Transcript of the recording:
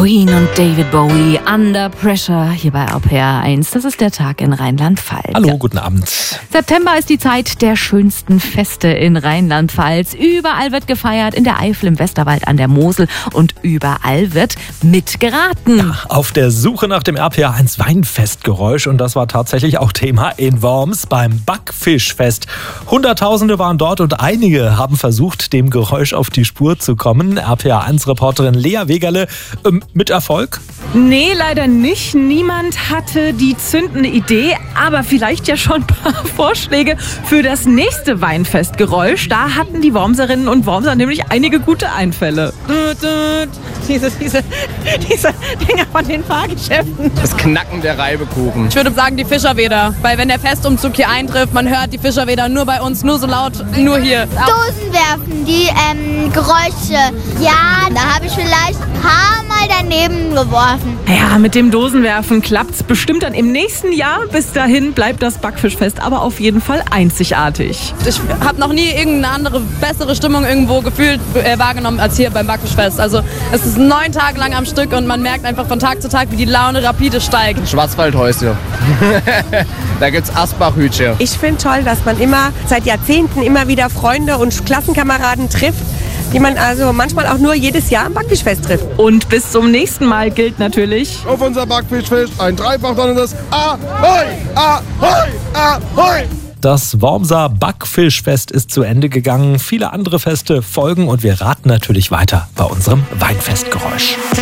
Queen und David Bowie, Under Pressure, hier bei RPR1. Das ist der Tag in Rheinland-Pfalz. Hallo, guten Abend. September ist die Zeit der schönsten Feste in Rheinland-Pfalz. Überall wird gefeiert, in der Eifel, im Westerwald, an der Mosel und überall wird mitgeraten. Ja, auf der Suche nach dem RPR1 Weinfestgeräusch, und das war tatsächlich auch Thema in Worms beim Backfischfest. Hunderttausende waren dort und einige haben versucht, dem Geräusch auf die Spur zu kommen. RPR1-Reporterin Lea Wegerle, mit Erfolg? Nee, leider nicht. Niemand hatte die zündende Idee, aber vielleicht ja schon ein paar Vorschläge für das nächste Weinfestgeräusch. Da hatten die Wormserinnen und Wormser nämlich einige gute Einfälle. Diese Dinger von den Fahrgeschäften. Das Knacken der Reibekuchen. Ich würde sagen die Fischerweder, weil wenn der Festumzug hier eintrifft, man hört die Fischerweder nur bei uns, nur so laut, nur hier. Dosen werfen, die Geräusche. Ja, da habe ich vielleicht ein paar Mal daneben geworfen. Ja, mit dem Dosenwerfen klappt's bestimmt dann im nächsten Jahr. Bis dahin bleibt das Backfischfest aber auf jeden Fall einzigartig. Ich habe noch nie irgendeine andere, bessere Stimmung irgendwo gefühlt wahrgenommen als hier beim Backfischfest. Also es ist 9 Tage lang am Stück und man merkt einfach von Tag zu Tag, wie die Laune rapide steigt. Schwarzwaldhäuschen. Da gibt's Asbachhütchen. Ich finde toll, dass man seit Jahrzehnten immer wieder Freunde und Klassenkameraden trifft, die man also manchmal auch nur jedes Jahr am Backfischfest trifft. Und bis zum nächsten Mal gilt natürlich: Auf unser Backfischfest ein dreifach donnerndes Ahoi, Ahoi, Ahoi! Das Wormser Backfischfest ist zu Ende gegangen. Viele andere Feste folgen und wir raten natürlich weiter bei unserem Weinfestgeräusch.